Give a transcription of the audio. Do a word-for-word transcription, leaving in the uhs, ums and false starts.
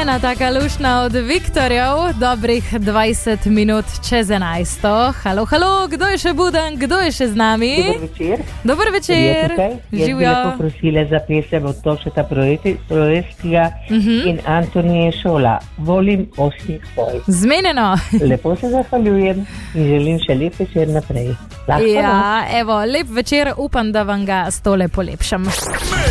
Ena taka lušna od Viktorjev, dobrih dvajset minut čez enajsto. Halo, halo, kdo je še buden, kdo je še z nami? Dober večer. Dober večer. Jaz bi lepo prosila za pesem od Tošeta Projevskega uh-huh. in Antonije Šola. Volim osmih pol. Zmenjeno. Lepo se zahvaljujem in želim še lep večer naprej. Lahko ja, evo, lep večer, upam, da vam ga s tole polepšam.